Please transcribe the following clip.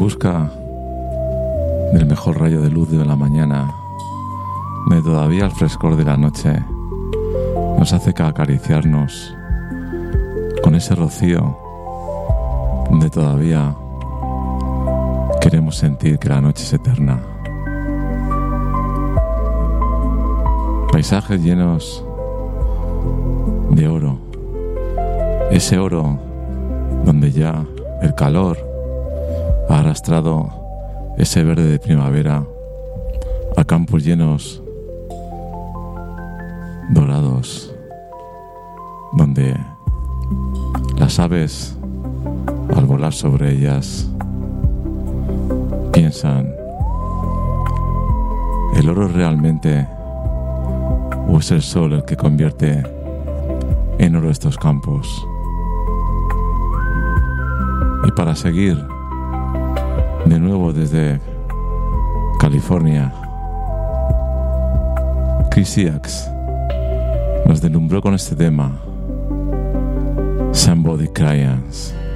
busca del mejor rayo de luz de la mañana, de todavía el frescor de la noche, nos hace acariciarnos con ese rocío donde todavía queremos sentir que la noche es eterna. Paisajes llenos de oro, ese oro donde ya el calor ha arrastrado ese verde de primavera a campos llenos dorados, donde las aves al volar sobre ellas piensan: ¿el oro realmente o es el sol el que convierte en oro estos campos? Y para seguir de nuevo desde California, Chris Iax nos deslumbró con este tema, Somebody Crying.